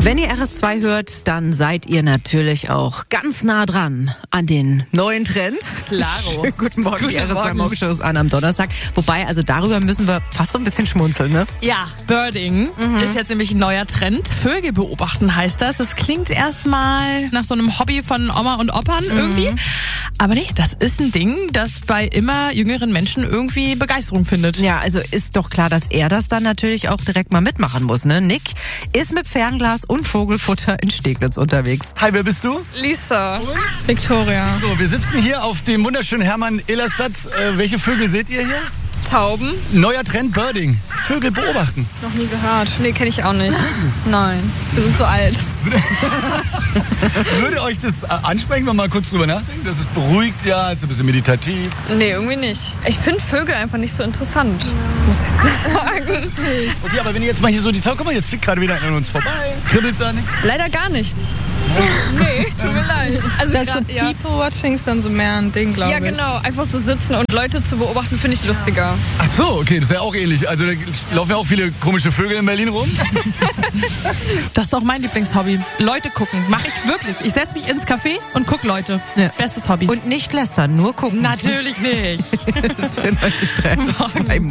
Wenn ihr RS2 hört, dann seid ihr natürlich auch ganz nah dran an den neuen Trend. Klaro. Guten Morgen, die Guten RS2 Morgen. Morgenshow ist an am Donnerstag. Wobei, also darüber müssen wir fast so ein bisschen schmunzeln, ne? Ja, Birding ist jetzt nämlich ein neuer Trend. Vögel beobachten heißt das. Das klingt erstmal nach so einem Hobby von Oma und Oppern irgendwie. Aber nee, das ist ein Ding, das bei immer jüngeren Menschen irgendwie Begeisterung findet. Ja, also ist doch klar, dass er das dann natürlich auch direkt mal mitmachen muss, ne? Nick ist mit Fernglas und Vogelfutter in Steglitz unterwegs. Hi, wer bist du? Lisa. Victoria. So, wir sitzen hier auf dem wunderschönen Hermann-Ehlers-Platz. Welche Vögel seht ihr hier? Tauben. Neuer Trend, Birding. Vögel beobachten. Noch nie gehört. Nee, kenne ich auch nicht. Nein. Wir sind so alt. Würde euch das ansprechen, wenn man mal kurz drüber nachdenkt? Das ist beruhigt, ja, ist ein bisschen meditativ. Nee, irgendwie nicht. Ich finde Vögel einfach nicht so interessant. Muss ich sagen. Okay, aber wenn ihr jetzt mal hier so die Tauben, guck mal, jetzt fliegt gerade wieder an uns vorbei. Kribbelt da nichts? Leider gar nichts. Nee, tut mir leid. Also Das so People-Watching ist dann so mehr ein Ding, glaube ich. Ja, genau. Einfach so sitzen und Leute zu beobachten, finde ich lustiger. Ach so, okay, das ist ja auch ähnlich. Also da laufen ja auch viele komische Vögel in Berlin rum. Das ist auch mein Lieblingshobby. Leute gucken. Mache ich wirklich. Ich setze mich ins Café und gucke Leute. Ja. Bestes Hobby. Und nicht lästern, nur gucken. Natürlich nicht. Das ist 94,3.